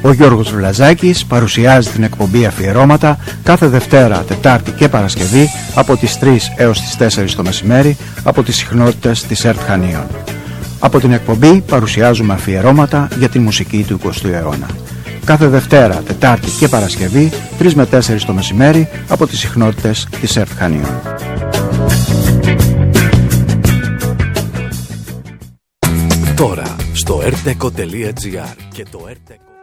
Ο Γιώργος Βλαζάκης παρουσιάζει την εκπομπή Αφιερώματα κάθε Δευτέρα, Τετάρτη και Παρασκευή από τις 3 έως τις 4 το μεσημέρι από τις συχνότητες της ΕΡΤ Χανίων. Από την εκπομπή παρουσιάζουμε αφιερώματα για τη μουσική του 20ου αιώνα. Κάθε Δευτέρα, Τετάρτη και Παρασκευή 3 με 4 το μεσημέρι από τις συχνότητες της ΕΡΤ Χανίων. Τώρα στο rteco.gr και το rteco.